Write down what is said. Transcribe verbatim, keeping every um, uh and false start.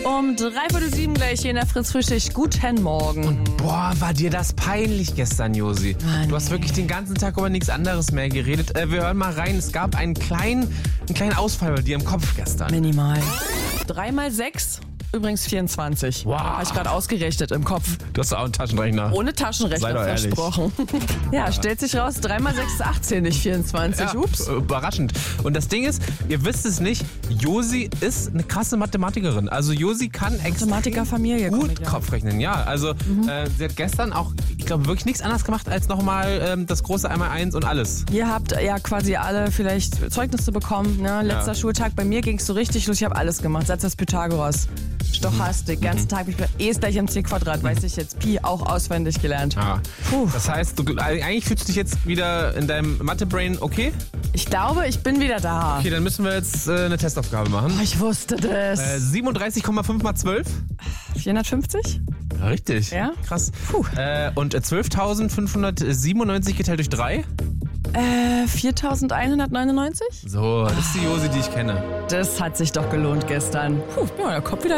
Um drei Uhr sieben gleich hier in der Fritz-Frühstück. Guten Morgen. Boah, war dir das peinlich gestern, Josi? Ah, du hast nee. wirklich den ganzen Tag über nichts anderes mehr geredet. Äh, wir hören mal rein. Es gab einen kleinen, einen kleinen Ausfall bei dir im Kopf gestern. Minimal. drei mal sechs, übrigens vierundzwanzig. Wow. Habe ich gerade ausgerechnet im Kopf. Du hast auch einen Taschenrechner. Ohne Sei Taschenrechner doch ehrlich. versprochen. Ja, stellt sich raus, drei mal sechs ist achtzehn, nicht vierundzwanzig. Ja, Ups. äh, überraschend. Und das Ding ist, ihr wisst es nicht, Josi ist eine krasse Mathematikerin. Also Josi kann extrem Mathematikerfamilie, komm gut ich, ja. Kopfrechnen. Ja, also Mhm. äh, sie hat gestern auch, ich glaube, wirklich nichts anderes gemacht, als nochmal ähm, das große einmal eins und alles. Ihr habt ja quasi alle vielleicht Zeugnisse bekommen. Ne? Letzter Ja. Schultag, bei mir ging es so richtig los. Ich habe alles gemacht. Satz des Pythagoras, Stochastik, ganzen Tag. Ich bin E ist gleich am c Quadrat, weiß ich jetzt. Pi auch auswendig gelernt. Ja. Puh. Das heißt, du, eigentlich fühlst du dich jetzt wieder in deinem Mathe-Brain okay? Ich glaube, ich bin wieder da. Okay, dann müssen wir jetzt äh, eine Testaufgabe machen. Oh, ich wusste das. Äh, siebenunddreißig Komma fünf mal zwölf? vierhundertfünfzig? Ja, richtig. Ja? Krass. Puh. Äh, und äh, zwölftausendfünfhundertsiebenundneunzig geteilt durch drei? Äh, viertausendeinhundertneunundneunzig? So, das ist die Josi, die ich kenne. Das hat sich doch gelohnt gestern. Puh, ja, der Kopf wieder